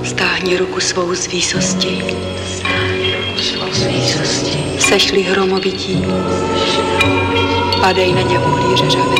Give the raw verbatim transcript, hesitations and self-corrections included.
Stáhni ruku svou z výsosti. Stáhni ruku svou z výsosti. Sešli hromovití. Padej na ně uhlí řeřavy.